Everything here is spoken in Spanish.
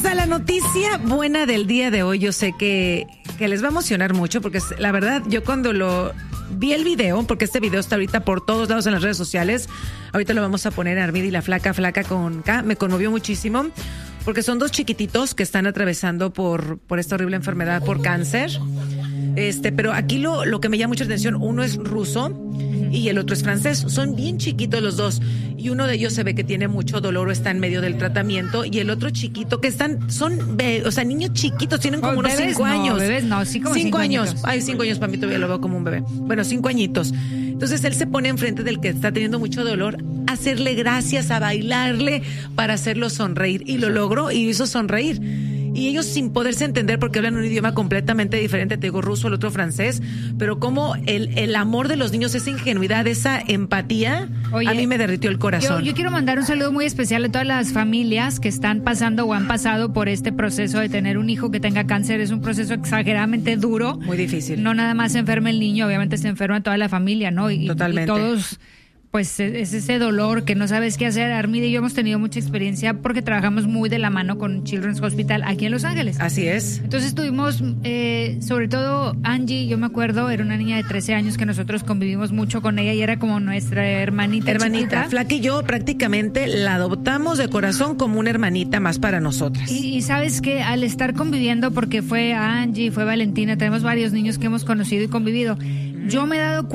a la noticia buena del día de hoy. Yo sé que les va a emocionar mucho porque la verdad, yo cuando vi el video, porque este video está ahorita por todos lados en las redes sociales, ahorita lo vamos a poner en Armida y la flaca con K, me conmovió muchísimo porque son dos chiquititos que están atravesando por esta horrible enfermedad, por cáncer. Pero aquí lo que me llama mucha atención, uno es ruso y el otro es francés. Son bien chiquitos los dos y uno de ellos se ve que tiene mucho dolor o está en medio del tratamiento y el otro chiquito que son niños chiquitos, tienen como unos 5 años. Bebés no, sí, como 5 años. años. Ay, 5 años, para mí todavía lo veo como un bebé. Bueno, 5 añitos. Entonces él se pone enfrente del que está teniendo mucho dolor, a hacerle gracias, a bailarle para hacerlo sonreír y lo logró y hizo sonreír. Y ellos sin poderse entender porque hablan un idioma completamente diferente, te digo ruso, el otro francés, pero como el amor de los niños, esa ingenuidad, esa empatía, oye, a mí me derritió el corazón. Yo quiero mandar un saludo muy especial a todas las familias que están pasando o han pasado por este proceso de tener un hijo que tenga cáncer. Es un proceso exageradamente duro. Muy difícil. No nada más se enferma el niño, obviamente se enferma toda la familia, ¿no? Totalmente. Y todos... Pues es ese dolor que no sabes qué hacer. Armida y yo hemos tenido mucha experiencia porque trabajamos muy de la mano con Children's Hospital aquí en Los Ángeles. Así es. Entonces tuvimos, sobre todo Angie, yo me acuerdo, era una niña de 13 años que nosotros convivimos mucho con ella y era como nuestra hermanita chiquita. Flaca y yo prácticamente la adoptamos de corazón como una hermanita más para nosotras. Y sabes que al estar conviviendo, porque fue Angie, fue Valentina, tenemos varios niños que hemos conocido y convivido, yo me he dado cuenta